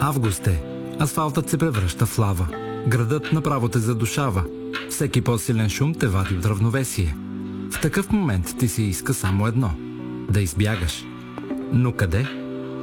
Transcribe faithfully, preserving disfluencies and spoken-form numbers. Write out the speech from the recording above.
Август е. Асфалтът се превръща в лава. Градът направо те задушава. Всеки по-силен шум те вади от равновесие. В такъв момент ти се иска само едно – да избягаш. Но къде?